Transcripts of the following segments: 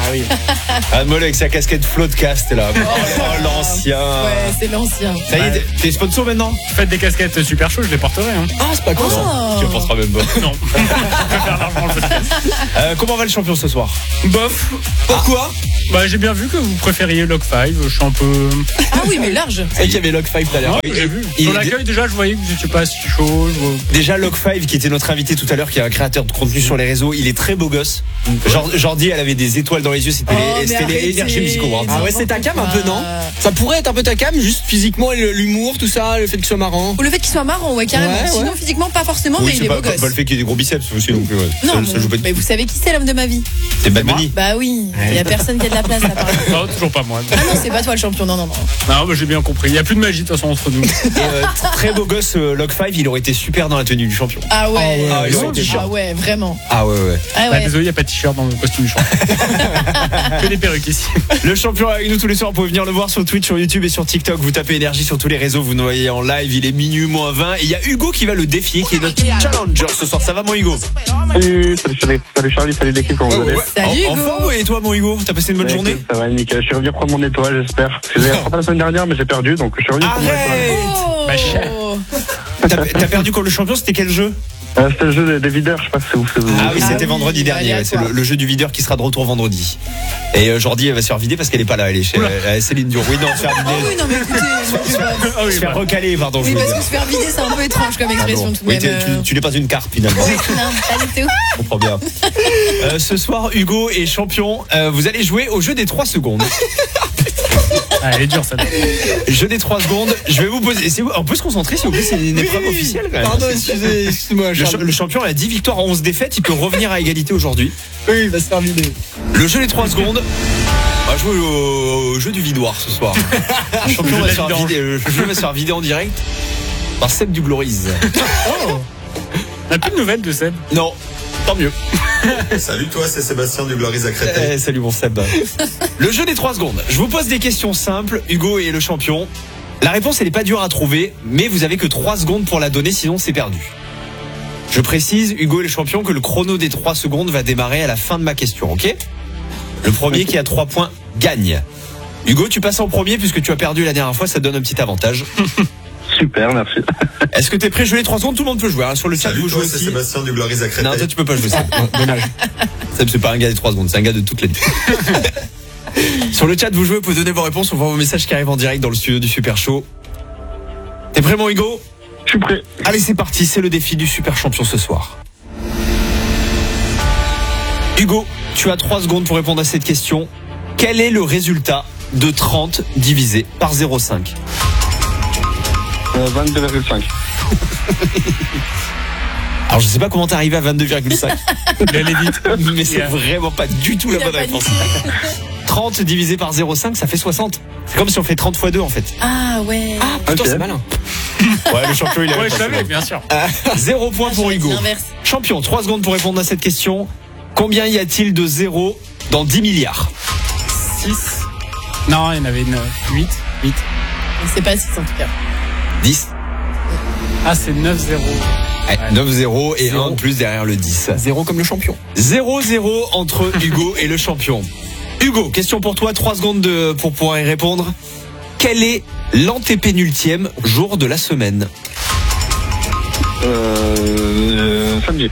oui. Molo avec sa casquette Floatcast là. Oh, l'ancien. Ouais, c'est l'ancien. Ça y est, t'es sponsor maintenant? Faites des casquettes super chaudes, je les porterai. Hein. Ah, c'est pas con ça. Tu ne penseras même pas. Non. Je vais faire largement le podcast. Comment va le champion ce soir? Bof. Pourquoi? Bah, j'ai bien vu que vous préfériez Log 5. Je suis un peu. Ah oui, mais large. C'est qu'il y avait Log 5 tout à l'heure. Oui, j'ai vu. Sur l'accueil, déjà, je voyais que vous n'étiez pas si chaud. Déjà, Log 5, qui était notre invité tout à l'heure, qui est un créateur de contenu sur les réseaux, il est très beau gosse. Jordi, elle avait des étoiles dans les yeux, c'était les Energy Music Awards. Ah ouais, c'est ta cam un peu, non? Ça pourrait être un peu ta cam, juste physiquement, l'humour, tout ça, le fait qu'il soit marrant. Ou le fait qu'il soit marrant, ouais, carrément. Ouais, Sinon, physiquement, pas forcément, mais il est beau gosse. Pas le fait qu'il ait des gros biceps aussi non plus. Ouais. Non, ça joue pas mais vous savez qui c'est l'homme de ma vie? C'est Bad Bunny. Bah oui, il y a personne qui a de la place là par exemple. Non, toujours pas moi. Ah non, c'est pas toi le champion, non. Non, bah, j'ai bien compris. Il n'y a plus de magie de toute façon entre nous. Et, très beau gosse, Log 5, il aurait été super dans la tenue du champion. Ah ouais, ah ouais, vraiment. Ah ouais. Ah Bah, ouais. désolé, il n'y a pas de t-shirt dans le costume du champion. Que des perruques ici. Le champion est avec nous tous les soirs. Vous pouvez venir le voir sur Twitch, sur YouTube et sur TikTok. Vous tapez Énergie sur tous les réseaux. Vous nous voyez en live. Il est minuit moins 20. Et il y a Hugo qui va le défier, qui est notre challenger ce soir. Ça va, mon Hugo? Salut Charlie, salut l'équipe, comment vous allez? Salut Hugo. En forme, et toi, mon Hugo? T'as passé une bonne journée? Ça va, nickel. Je suis revenu prendre mon étoile, j'espère. Parce que j'ai rattrapé la semaine dernière, mais j'ai perdu, donc je suis revenu prendre mon étoile. Arrête! Oh. T'as perdu contre le champion, c'était quel jeu? C'était le jeu des videurs, je sais pas si vous. Ah oui, c'était oui, vendredi dernier. Ouais, c'est le jeu du videur qui sera de retour vendredi. Et Jordi, elle va se faire vider parce qu'elle est pas là. Elle est chez Céline Dion. Oui, non, se faire Ah vider. oui, non, mais écoutez. Se faire recaler, pardon. Oui, parce que se faire vider, c'est un peu étrange comme expression tout de Oui, même. tu n'es pas une carte finalement. Non, pas du tout. Je comprends bien. Ce soir, Hugo est champion. Vous allez jouer au jeu des 3 secondes. Ah, elle est dure, ça. Jeu des 3 secondes. Je vais vous poser. On peut se concentrer, s'il vous plaît. C'est une épreuve officielle quand même. Pardon, excusez-moi. Le champion a 10 victoires, 11 défaites. Il peut revenir à égalité aujourd'hui. Oui, il va se faire vider. Le jeu des 3 secondes. On va jouer au jeu du vidoir ce soir. Le champion va se faire vider. Le jeu va se faire vider en direct par Seb du Glories. On n'a plus de nouvelles de Seb. Non, tant mieux. Salut toi, c'est Sébastien du Glories à Créteil. Salut mon Seb. Le jeu des 3 secondes. Je vous pose des questions simples. Hugo est le champion. La réponse, elle n'est pas dure à trouver, mais vous avez que 3 secondes pour la donner, sinon c'est perdu. Je précise, Hugo est le champion, que le chrono des 3 secondes va démarrer à la fin de ma question, ok? Le premier qui a 3 points gagne. Hugo, tu passes en premier puisque tu as perdu la dernière fois, ça te donne un petit avantage. Super, merci. Est-ce que t'es prêt? Jouer les 3 secondes, tout le monde peut jouer. Sur le chat, Salut vous toi, jouez c'est aussi. Sébastien du Glories à Créteil. Non, toi tu peux pas jouer ça. Dommage. Seb, c'est pas un gars des 3 secondes, c'est un gars de toute l'année. Sur le chat, vous jouez, vous pouvez donner vos réponses, on voit vos messages qui arrivent en direct dans le studio du Super Show. T'es prêt, mon Hugo? Je suis prêt. Allez, c'est parti, c'est le défi du Super Champion ce soir. Hugo, tu as 3 secondes pour répondre à cette question. Quel est le résultat de 30 divisé par 0,5? 22,5. Alors je sais pas comment t'es arrivé à 22,5. Il allait vite. Mais c'est vraiment pas du tout la bonne réponse. 30 divisé par 0,5, ça fait 60. C'est comme si on fait 30 x 2 en fait. Ah ouais. Ah, putain, Ok. c'est malin. Ouais, le champion il a Ouais, je savais, bien sûr. 0 point pour Hugo. L'inverse. Champion, 3 secondes pour répondre à cette question. Combien y a-t-il de zéros dans 10 milliards? 6. Non, il y en avait une 8. C'est pas 6 en tout cas. 10. Ah, c'est 9-0. 9-0 et 1 Zéro. de plus derrière le 10. 0 comme le champion. 0-0 entre Hugo et le champion. Hugo, question pour toi, 3 secondes pour pouvoir y répondre. Quel est l'antépénultième jour de la semaine? Samedi.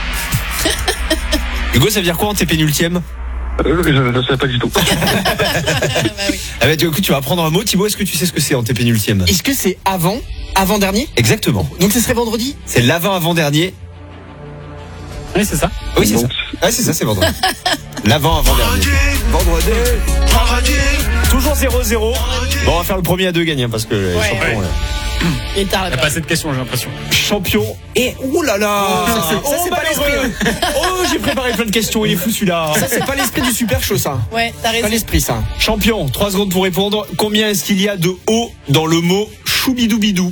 Hugo, ça veut dire quoi antépénultième? Je ne sais pas du tout. Bah oui. Ah bah, du coup, tu vas apprendre un mot. Thibaut, est-ce que tu sais ce que c'est antépénultième? Est-ce que c'est avant-dernier? Exactement. Donc ce serait vendredi? C'est l'avant-avant-dernier. Oui, c'est ça. Oui, c'est ça. Donc, Ah, c'est ça, c'est vendredi. L'avant-avant-dernier. Vendredi. Toujours 0-0. Bon, on va faire le premier à 2 gagnants parce que le Ouais. champion, Il est tard Il n'y a là-bas. pas cette question, j'ai l'impression. champion. Et ouh là là. Ça, c'est pas malheureux. Oh, j'ai préparé plein de questions. Il est fou celui-là. Ça, c'est pas l'esprit du super show, ça. Ouais, t'as Pas raison. l'esprit, ça. Champion. 3 secondes pour répondre. Combien est-ce qu'il y a de O dans le mot choubidoubidou?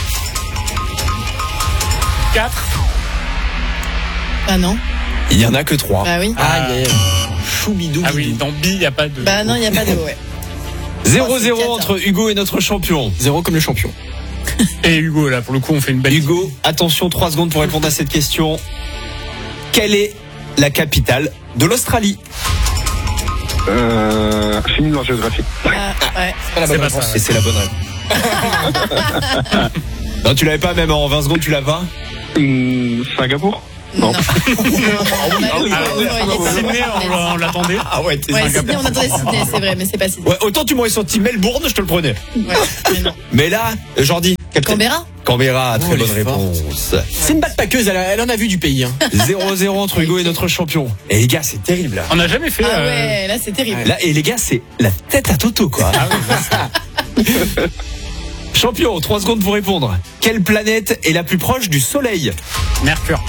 4. Ah non. Il y en a que 3. Bah oui. Ah, yeah. Choubidoubidou. Ah oui, dans B, il n'y a pas de. Bah non, il y a pas de ouais. 0-0 entre Hugo et notre champion. 0 comme le champion. Et Hugo, là, pour le coup, on fait une belle. Hugo, attention, 3 secondes pour répondre à cette question. Quelle est la capitale de l'Australie? Film en géographie. Ah, ouais. C'est pas la bonne C'est pas réponse. ça. Et c'est la bonne réponse. Non, tu l'avais pas, même en 20 secondes, tu l'as pas? Singapour. Non. Non. Sydney, on l'attendait. Ah ouais, t'es Ouais, Singapour. Sydney, on attendait Sydney, c'est vrai, mais c'est pas Sydney. Ouais, autant tu m'aurais sorti Melbourne, je te le prenais. Ouais, mais non. Mais là, Jordi. Canberra? Canberra, très Oh, bonne elle est forte. réponse. C'est une backpackeuse, elle en a vu du pays. Hein. 0-0 entre Hugo et notre champion. Et les gars, c'est terrible là. On n'a jamais fait. Ah ouais, là c'est terrible. Là, et les gars, c'est la tête à Toto, quoi. Champion, 3 secondes pour répondre. Quelle planète est la plus proche du Soleil? Mercure.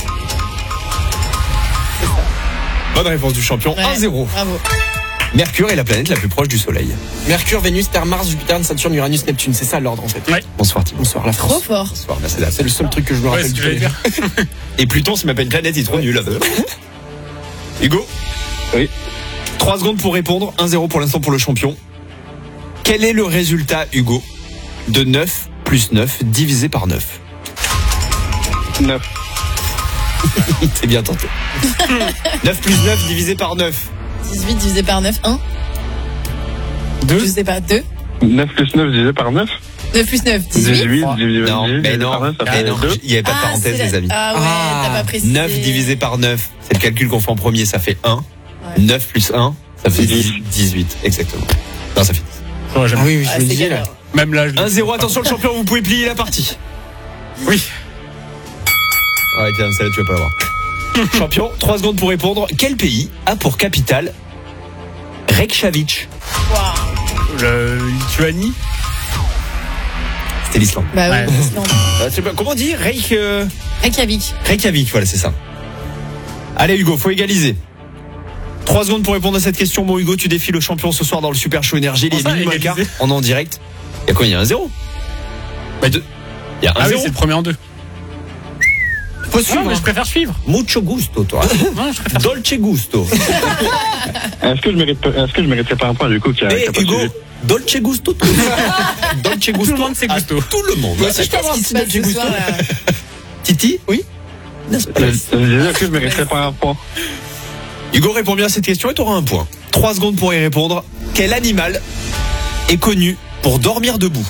Bonne réponse du champion, Ouais, 1-0. Bravo. Mercure est la planète la plus proche du Soleil. Mercure, Vénus, Terre, Mars, Jupiter, Saturne, Uranus, Neptune. C'est ça l'ordre en fait. Ouais. Bonsoir Tim. Bonsoir la Trop France. fort. Bonsoir, merci d'être C'est le seul truc que je me Ouais, rappelle c'est ce du que j'allais collège. dire. Et Pluton, c'est même pas une planète, il est trop nul. Hugo? Oui. 3 secondes pour répondre, 1-0 pour l'instant pour le champion. Quel est le résultat, Hugo, de 9 plus 9 divisé par 9? 9. C'est bien tenté. 9 plus 9 divisé par 9. 18 divisé par 9, 1. 2. Je sais pas, 2. 9 plus 9 divisé par 9. 9 plus 9, 18. 18 divisé Non, mais divisé non, par 9, ça mais fait non, 2. il n'y avait pas de parenthèse, c'est les amis. Ah ouais, Ah, t'as pas précisé. 9 divisé par 9, c'est le calcul qu'on fait en premier, ça fait 1. Ouais. 9 plus 1, ça fait 18, exactement. Non, ça fait 10. Ouais, Ah oui, Ah, je me c'est disais là. galère. Même là. 1-0, attention le champion, vous pouvez plier la partie. Oui. Ah ouais, tiens, celle-là, tu vas pas l'avoir. Champion, 3 secondes pour répondre. Quel pays a pour capitale Reykjavik? Waouh. Le Lituanie. C'était l'Islande. Bah Ouais. oui, Islande. Je sais pas, comment on dit Reykjavik. Reykjavik, voilà, c'est ça. Allez Hugo, faut égaliser. 3 secondes pour répondre à cette question. Bon Hugo, tu défies le champion ce soir dans le Super Show Énergie. Il est Comment ça, minuit moins le quart. égaliser On est en direct. Il y a quoi? Il y a un 0. Bah, Il y a un Ah oui, 0. c'est le premier en 2. Faut Ah, suivre. mais hein. je préfère suivre. Mucho gusto, toi. Non, je préfère. Dolce gusto. Est-ce que je mériterais pas un point du coup qui a Et pas Hugo, suivi? Dolce gusto. Dolce gusto. Tout le monde sait à gusto. Tout le monde. Moi aussi, je peux avoir un Qu'est-ce petit qui se passe Dolce ce Gusto. soir, là? Titi? Oui. Je disais, est-ce que je mériterais pas un point? Hugo répond bien à cette question et tu auras un point. 3 secondes pour y répondre. Quel animal est connu pour dormir debout?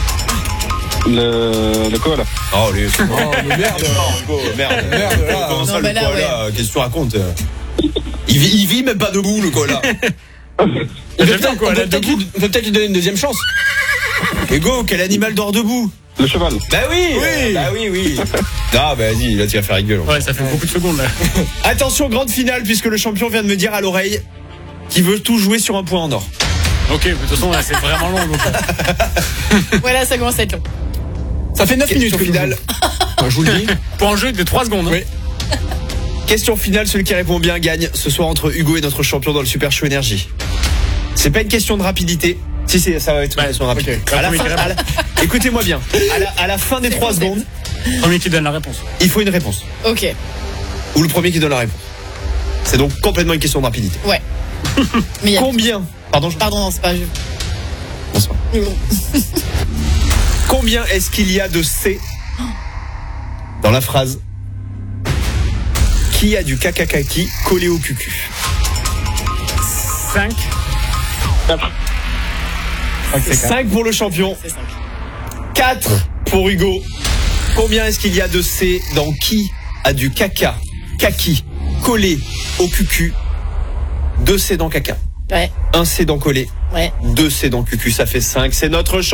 Le koala. Oh, les... Oh, mais merde. Hugo, merde. Merde, là. Comment ça, Non, le bah là, koala, qu'est-ce que tu racontes? Il vit même pas debout, le koala. J'aime bien quoi, là, debout. On peut peut-être lui donner une deuxième chance. Hugo, quel animal dort debout? Le cheval. Bah oui, bah oui. Ah bah vas-y, là tu vas faire rigoler. Ouais, ça fait beaucoup de secondes là. Attention, grande finale, puisque le champion vient de me dire à l'oreille qu'il veut tout jouer sur un point en or. Ok, mais de toute façon, là, c'est vraiment long. Donc, Voilà, ça commence à être long. Ça fait 9 minutes Question que finale. je vous le dis. pour un jeu de 3 secondes. Oui. Question finale, celui qui répond bien gagne ce soir entre Hugo et notre champion dans le Super Show Énergie. C'est pas une question de rapidité. Si, ça va être une question de rapidité. ok. À la Premier fin- qui répond. à la- Écoutez-moi bien. À la fin des 3 secondes, Premier qui donne la réponse. il faut une réponse. Ok, Ou le premier qui donne la réponse. C'est donc complètement une question de rapidité. ouais. Mais il y a... Combien Pardon, Pardon, non, c'est pas... Bonsoir. Combien est-ce qu'il y a de C dans la phrase qui a du kakakaki collé au cucu? 5. 4. 5 pour le champion, C'est 5. 4 pour Hugo. Combien est-ce qu'il y a de C dans qui a du kaki collé au cucu? 2 C dans caca, Ouais, 1 C dans collé, ouais. 2 C dans cucu, ça fait 5. C'est notre champion.